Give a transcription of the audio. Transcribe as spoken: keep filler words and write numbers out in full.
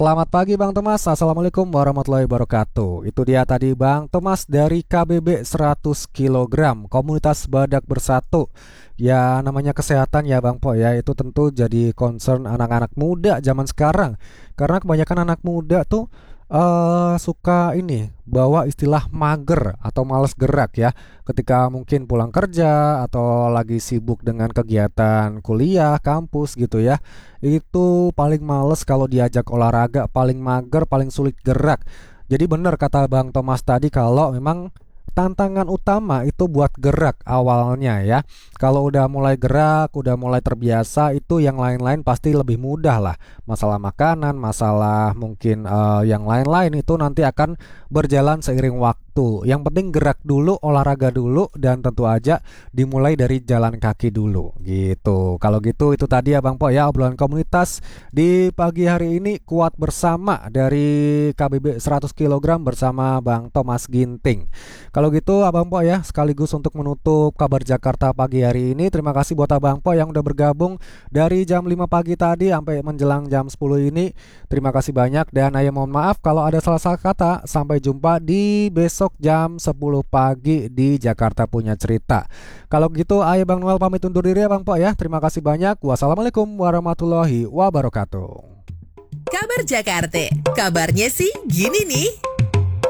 Selamat pagi Bang Thomas. Assalamualaikum warahmatullahi wabarakatuh. Itu dia tadi Bang Thomas dari K B B seratus kilogram Komunitas Badak Bersatu. Ya namanya kesehatan ya Bang Po ya, itu tentu jadi concern anak-anak muda zaman sekarang. Karena kebanyakan anak muda tuh eh suka ini bawa istilah mager atau males gerak ya, ketika mungkin pulang kerja atau lagi sibuk dengan kegiatan kuliah, kampus gitu ya. Itu paling males kalau diajak olahraga, paling mager, paling sulit gerak. Jadi benar kata Bang Thomas tadi, kalau memang tantangan utama itu buat gerak awalnya ya. Kalau udah mulai gerak, udah mulai terbiasa, itu yang lain-lain pasti lebih mudah lah. Masalah makanan, masalah mungkin eh, yang lain-lain itu nanti akan berjalan seiring waktu. Yang penting gerak dulu, olahraga dulu, dan tentu aja dimulai dari jalan kaki dulu gitu. Kalau gitu itu tadi ya Bang Po ya, obrolan komunitas di pagi hari ini, kuat bersama dari K B B seratus kilogram bersama Bang Thomas Ginting. Kalau gitu Abang Po ya, sekaligus untuk menutup kabar Jakarta pagi hari ini, terima kasih buat Abang Po yang udah bergabung dari jam lima pagi tadi sampai menjelang jam sepuluh ini. Terima kasih banyak, dan Ayah mohon maaf kalau ada salah-salah kata. Sampai jumpa di besok jam sepuluh pagi di Jakarta Punya Cerita. Kalau gitu Ayah Bang Noel pamit undur diri ya Bang Po ya. Terima kasih banyak. Wassalamualaikum warahmatullahi wabarakatuh. Kabar Jakarta, kabarnya sih gini nih.